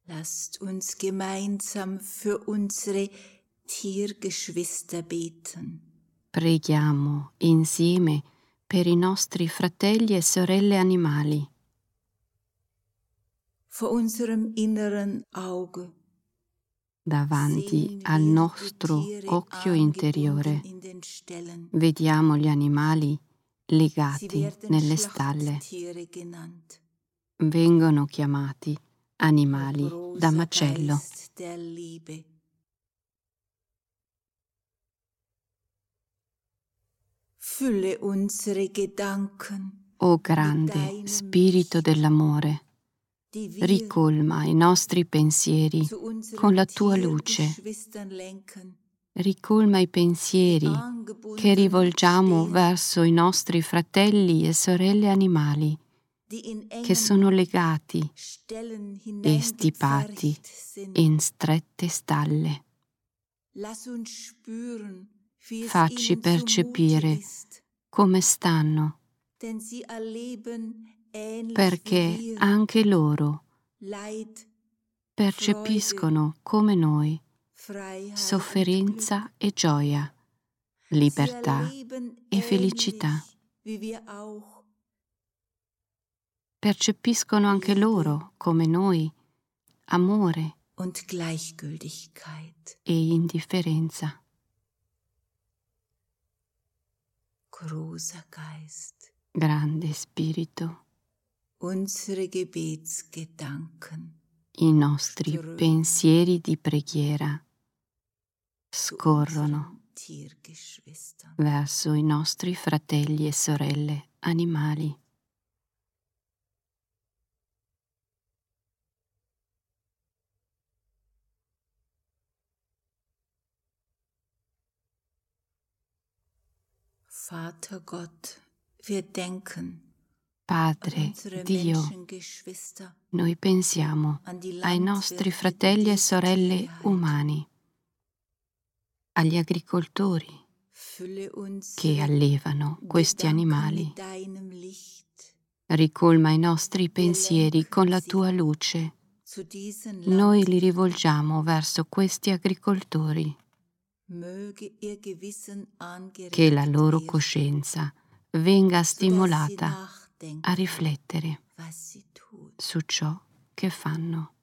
Lasst uns gemeinsam für unsere Tiergeschwister beten. Preghiamo insieme per i nostri fratelli e sorelle animali. Vor unserem inneren Auge Davanti al nostro occhio interiore vediamo gli animali legati nelle stalle. Vengono chiamati animali da macello. Fülle unsere Gedanken, O grande Spirito dell'amore, ricolma i nostri pensieri con la tua luce. Ricolma i pensieri che rivolgiamo verso i nostri fratelli e sorelle animali che sono legati e stipati in strette stalle. Facci percepire come stanno, perché anche loro percepiscono come noi sofferenza e gioia, libertà e felicità. Percepiscono anche loro come noi amore e indifferenza. Großer Geist, Grande Spirito, unsere Gebetsgedanken, i nostri pensieri di preghiera scorrono verso i nostri fratelli e sorelle animali. Vater Gott, wir denken, Padre Dio, noi pensiamo ai nostri fratelli e sorelle umani, agli agricoltori che allevano questi animali. Ricolma i nostri pensieri con la tua luce. Noi li rivolgiamo verso questi agricoltori. Che la loro coscienza venga stimolata a riflettere su ciò che fanno.